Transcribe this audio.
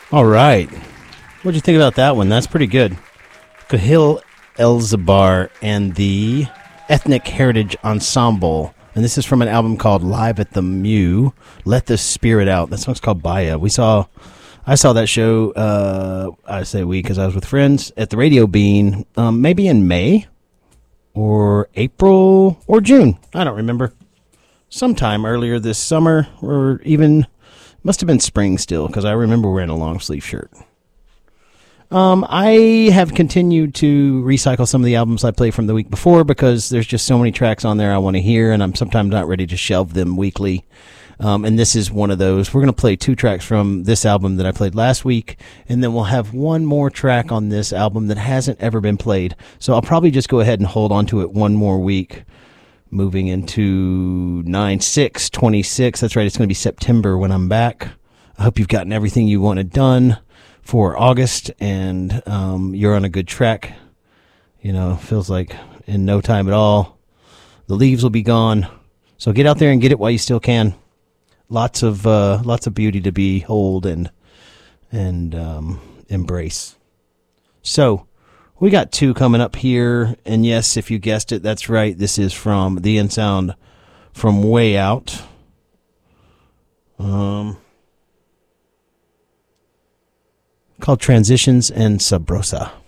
All right. What'd you think about that one? That's pretty good. Kahil Elzabar and the Ethnic Heritage Ensemble. And this is from an album called Live at the Mew. Let the Spirit Out. That song's called Baya. I saw that show, I say we because I was with friends, at the Radio Bean, maybe in May or April or June. I don't remember. Sometime earlier this summer, or even, must have been spring still, because I remember wearing a long sleeve shirt. I have continued to recycle some of the albums I played from the week before because there's just so many tracks on there I want to hear, and I'm sometimes not ready to shelve them weekly. And this is one of those. We're going to play 2 tracks from this album that I played last week, and then we'll have one more track on this album that hasn't ever been played. So I'll probably just go ahead and hold on to it one more week, moving into 9/6/26. That's right, it's going to be September when I'm back. I hope you've gotten everything you wanted done for August, and you're on a good track. You know, feels like in no time at all, the leaves will be gone. So get out there and get it while you still can. Lots of beauty to behold and embrace. So we got 2 coming up here, and yes, if you guessed it, that's right. This is from The End Sound from Way Out. Called Transitions and Sabrosa.